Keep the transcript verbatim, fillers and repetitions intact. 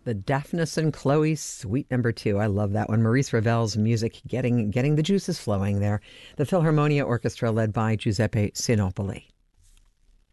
The Daphnis and Chloe Suite Number Two. I love that one. Maurice Ravel's music getting getting the juices flowing there. The Philharmonia Orchestra led by Giuseppe Sinopoli.